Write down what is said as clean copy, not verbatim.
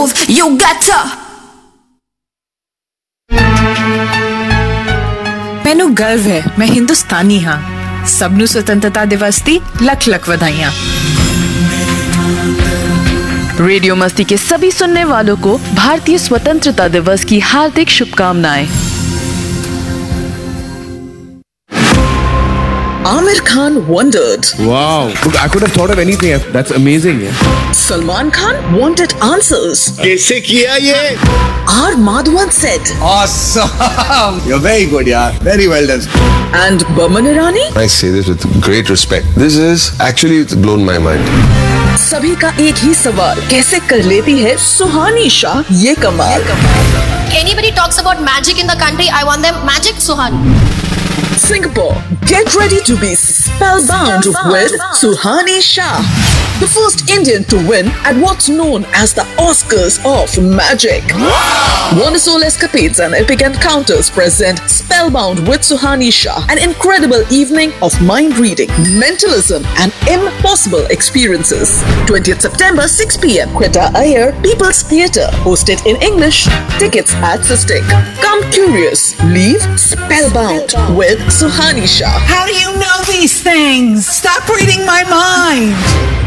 You got to मैनू गर्व है मैं हिंदुस्तानी हाँ सबनू स्वतंत्रता दिवस दी लख लख बधाइयां। रेडियो मस्ती के सभी सुनने वालों को भारतीय स्वतंत्रता दिवस की हार्दिक शुभकामनाएं। Amir Khan wondered. Wow, I could have thought of anything. That's amazing. Yeah. Salman Khan wanted answers. कैसे किया ये? R. Madhavan said. Awesome! You're very good, yeah. Very well done. And Boman Irani? I say this with great respect. This is actually blown my mind. सभी का एक ही सवाल, कैसे कर लेती है सुहानी शाह ये कमाल? Anybody talks about magic in the country, I want them magic Suhani. Singapore, get ready to be spellbound with Suhani Shah, the first Indian to win at what's known as the Oscars of Magic. Wonderful escapades and epic encounters present Spellbound with Suhani Shah, an incredible evening of mind reading, mentalism, and impossible experiences. 20th September, 6 p.m. Quetta Iyer, People's Theatre, hosted in English. Tickets at Sistik. Come curious, leave spellbound with Suhani Shah. How do you know these things? Stop reading my mind.